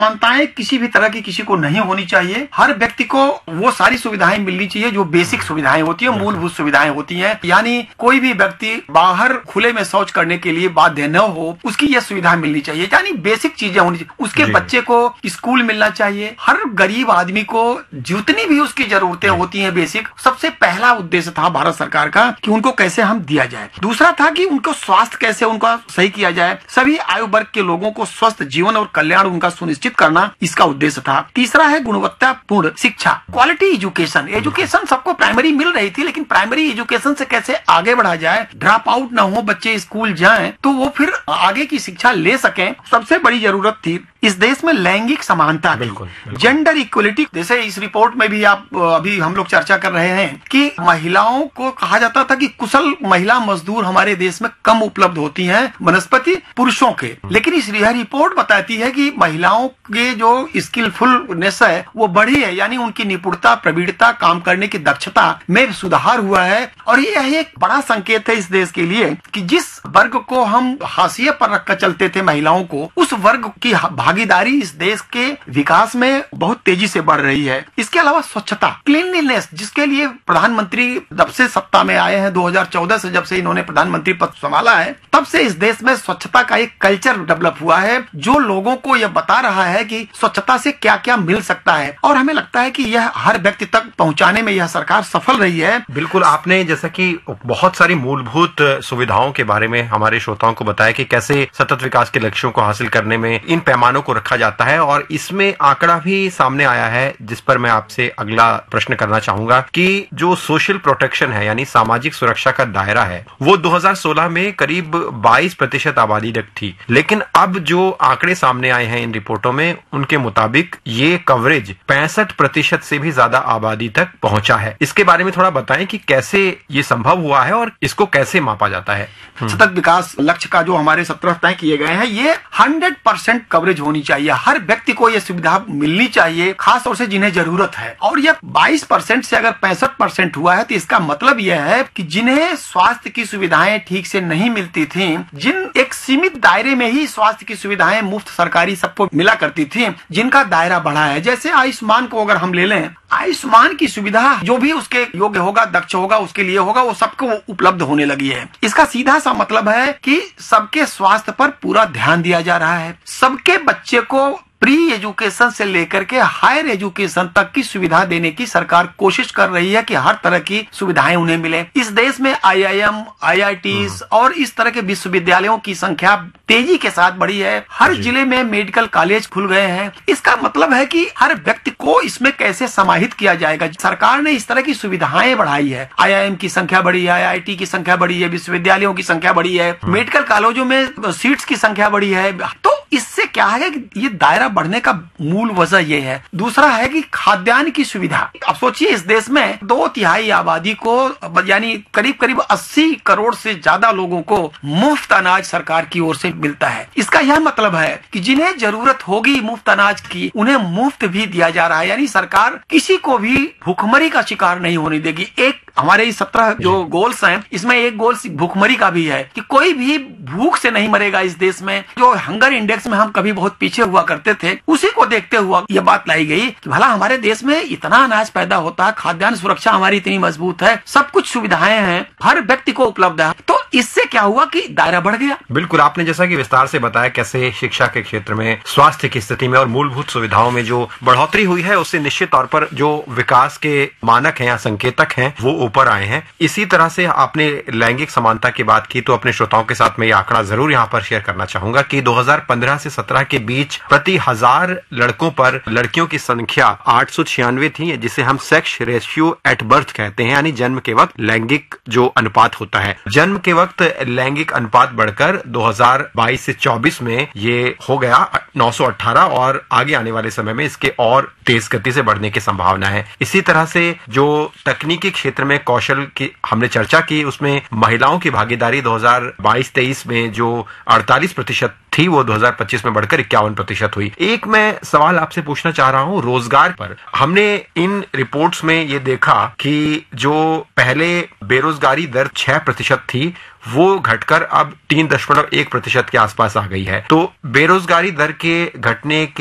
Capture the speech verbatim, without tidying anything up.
समानताएं किसी भी तरह की किसी को नहीं होनी चाहिए। हर व्यक्ति को वो सारी सुविधाएं मिलनी चाहिए जो बेसिक सुविधाएं होती है, मूलभूत सुविधाएं होती हैं। यानी कोई भी व्यक्ति बाहर खुले में शौच करने के लिए बाध्य न हो, उसकी यह सुविधा मिलनी चाहिए। यानी बेसिक चीजें होनी चाहिए। उसके बच्चे को स्कूल मिलना चाहिए। हर गरीब आदमी को जितनी भी उसकी जरूरतें होती हैं बेसिक, सबसे पहला उद्देश्य था भारत सरकार का कि उनको कैसे हम दिया जाए। दूसरा था कि उनको स्वास्थ्य कैसे उनका सही किया जाए। सभी आयु वर्ग के लोगों को स्वस्थ जीवन और कल्याण उनका सुनिश्चित करना इसका उद्देश्य था। तीसरा है गुणवत्तापूर्ण शिक्षा, क्वालिटी एजुकेशन। एजुकेशन सबको प्राइमरी मिल रही थी, लेकिन प्राइमरी एजुकेशन से कैसे आगे बढ़ा जाए, ड्रॉप आउट न हो, बच्चे स्कूल जाएं तो वो फिर आगे की शिक्षा ले सकें। सबसे बड़ी जरूरत थी इस देश में लैंगिक समानता, बिल्कुल, बिल्कुल। Gender equality. जैसे इस रिपोर्ट में भी आप अभी हम लोग चर्चा कर रहे हैं कि महिलाओं को कहा जाता था कि कुशल महिला मजदूर हमारे देश में कम उपलब्ध होती हैं बनस्पति पुरुषों के, लेकिन इस रिपोर्ट बताती है कि महिलाओं के जो स्किलफुलनेस है वो बढ़ी है। यानी उनकी निपुणता, प्रवीणता, काम करने की दक्षता में सुधार हुआ है। और यह एक बड़ा संकेत है इस देश के लिए कि जिस वर्ग को हम हाशिए पर रखकर चलते थे महिलाओं को, उस वर्ग की भागीदारी इस देश के विकास में बहुत तेजी से बढ़ रही है। इसके अलावा स्वच्छता, क्लीनलीनेस, जिसके लिए प्रधानमंत्री जब से सत्ता में आए हैं दो हज़ार चौदह से, जब से इन्होंने प्रधानमंत्री पद संभाला है, तब से इस देश में स्वच्छता का एक कल्चर डेवलप हुआ है जो लोगों को यह बता रहा है कि स्वच्छता से क्या क्या मिल सकता है। और हमें लगता है कि यह हर व्यक्ति तक पहुंचाने में यह सरकार सफल रही है। बिल्कुल, आपने जैसा कि बहुत सारी मूलभूत सुविधाओं के बारे में हमारे श्रोताओं को बताया कि कैसे सतत विकास के लक्ष्यों को हासिल करने में इन पैमानों को रखा जाता है। और इसमें आंकड़ा भी सामने आया है जिस पर मैं आपसे अगला प्रश्न करना चाहूंगा कि जो सोशल प्रोटेक्शन है यानी सामाजिक सुरक्षा का दायरा है वो दो हज़ार सोलह में करीब बाईस प्रतिशत आबादी तक थी, लेकिन अब जो आंकड़े सामने आए हैं इन रिपोर्टों में उनके मुताबिक ये कवरेज पैंसठ प्रतिशत से भी ज्यादा आबादी तक पहुंचा है। इसके बारे में थोड़ा बताएं कि कैसे ये संभव हुआ है और इसको कैसे मापा जाता है। सतत विकास लक्ष्य का जो हमारे सत्रह तय किए गए हैं, ये हंड्रेड परसेंट कवरेज होनी चाहिए। हर व्यक्ति को यह सुविधा मिलनी चाहिए, खास तौर से जिन्हें जरूरत है। और यह बाईस परसेंट से अगर पैंसठ परसेंट हुआ है तो इसका मतलब यह है कि जिन्हें स्वास्थ्य की सुविधाएं ठीक से नहीं मिलती थी, जिन एक सीमित दायरे में ही स्वास्थ्य की सुविधाएं मुफ्त सरकारी सबको मिला करती थी, जिनका दायरा बढ़ा है। जैसे आयुष्मान को अगर हम ले लें, आयुष्मान की सुविधा जो भी उसके योग्य होगा, दक्ष होगा, उसके लिए होगा, वो सबको उपलब्ध होने लगी है। इसका सीधा सा मतलब है कि सबके स्वास्थ्य पर पूरा ध्यान दिया जा रहा है। सबके बच्चे को प्री एजुकेशन से लेकर के हायर एजुकेशन तक की सुविधा देने की सरकार कोशिश कर रही है कि हर तरह की सुविधाएं उन्हें मिले। इस देश में आई I am, I I tees और इस तरह के विश्वविद्यालयों की संख्या तेजी के साथ बढ़ी है। हर जिले में मेडिकल कॉलेज खुल गए हैं। इसका मतलब है कि हर व्यक्ति को इसमें कैसे समाहित किया जाएगा। सरकार ने इस तरह की सुविधाएं बढ़ाई है। आई आई एम की संख्या बढ़ी है, आई आई टी की संख्या बढ़ी है, विश्वविद्यालयों की संख्या बढ़ी है, मेडिकल कॉलेजों में सीट्स की संख्या बढ़ी है। तो इससे क्या है कि ये दायरा बढ़ने का मूल वजह ये है। दूसरा है कि खाद्यान्न की सुविधा। अब सोचिए इस देश में दो तिहाई आबादी को यानी करीब करीब अस्सी करोड़ से ज्यादा लोगों को मुफ्त अनाज सरकार की ओर से मिलता है। इसका यह मतलब है कि जिन्हें जरूरत होगी मुफ्त अनाज की, उन्हें मुफ्त भी दिया जा रहा है। यानी सरकार किसी को भी भूखमरी का शिकार नहीं होने देगी। एक हमारे ये सत्रह जो गोल्स हैं, इसमें एक गोल भूखमरी का भी है कि कोई भी भूख से नहीं मरेगा इस देश में। जो हंगर इंडेक्स में हम कभी बहुत पीछे हुआ करते थे, उसी को देखते हुआ यह बात लाई गई कि भला हमारे देश में इतना अनाज पैदा होता है, खाद्यान्न सुरक्षा हमारी इतनी मजबूत है, सब कुछ सुविधाएं हैं, हर व्यक्ति को उपलब्ध है। तो इससे क्या हुआ कि दायरा बढ़ गया। बिल्कुल, आपने जैसा कि विस्तार से बताया कैसे शिक्षा के क्षेत्र में, स्वास्थ्य की स्थिति में और मूलभूत सुविधाओं में जो बढ़ोतरी हुई है उससे निश्चित तौर पर जो विकास के मानक हैं या संकेतक हैं वो ऊपर आए हैं। इसी तरह से आपने लैंगिक समानता की बात की तो अपने श्रोताओं के साथ मैं ये आंकड़ा जरूर यहाँ पर शेयर करना चाहूंगा कि दो हज़ार पंद्रह से सत्रह के बीच प्रति हजार लड़कों पर लड़कियों की संख्या आठ सौ छियानवे थी, जिसे हम सेक्स रेशियो एट बर्थ कहते हैं, यानी जन्म के वक्त लैंगिक जो अनुपात होता है। जन्म के वक्त लैंगिक अनुपात बढ़कर दो हज़ार बाईस से चौबीस में ये हो गया नौ सौ अठारह और आगे आने वाले समय में इसके और तेज गति से बढ़ने की संभावना है। इसी तरह से जो तकनीकी क्षेत्र में कौशल की हमने चर्चा की, उसमें महिलाओं की भागीदारी दो हज़ार बाईस तेईस में जो अड़तालीस प्रतिशत थी वो दो हज़ार पच्चीस में बढ़कर इक्यावन प्रतिशत हुई। एक मैं सवाल आपसे पूछना चाह रहा हूं रोजगार पर। हमने इन रिपोर्ट्स में ये देखा कि जो पहले बेरोजगारी दर छह प्रतिशत थी वो घटकर अब तीन दशमलव एक प्रतिशत के आसपास आ गई है। तो बेरोजगारी दर के घटने के